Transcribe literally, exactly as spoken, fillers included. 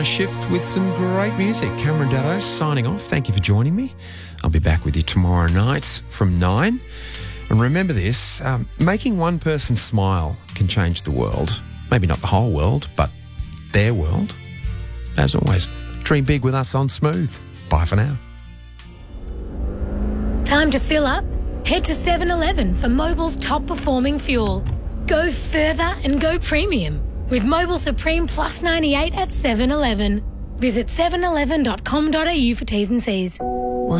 Shift with some great music. Cameron Daddo signing off. Thank you for joining me. I'll be back with you tomorrow night from nine. And remember this, um, making one person smile can change the world. Maybe not the whole world, but their world. As always, dream big with us on Smooth. Bye for now. Time to fill up? Head to seven eleven for Mobil's top performing fuel. Go further and go premium with Mobil Supreme Plus ninety-eight at seven eleven. Visit seven eleven dot com dot a u for T's and C's.